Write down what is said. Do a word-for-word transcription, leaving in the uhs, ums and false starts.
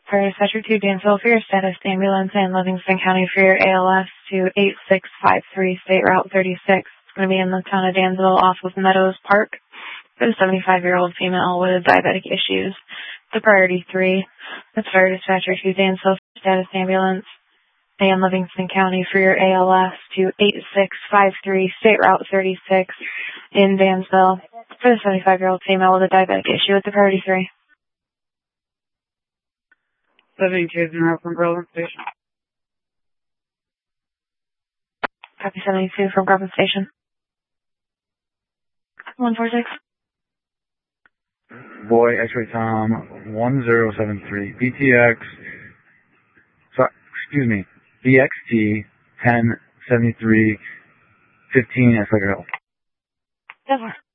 For dispatcher to Dansville for your status ambulance and Livingston County for your A L S to eight six five three State Route thirty-six. It's going to be in the town of Dansville off of Meadows Park for the seventy-five-year-old female with diabetic issues. The priority three. That's fire dispatcher to Dansville for your status ambulance and Livingston County for your A L S to eight six five three State Route thirty-six in Dansville for the seventy-five-year-old female with a diabetic issue at the priority three. seventy-two from Groveland Station. Copy seventy-two from Groveland Station. one four six. Boy, X-ray Tom, one zero seven three, B T X, sorry, excuse me, B X T, ten seventy-three, fifteen, X like a hill. Yes, sir.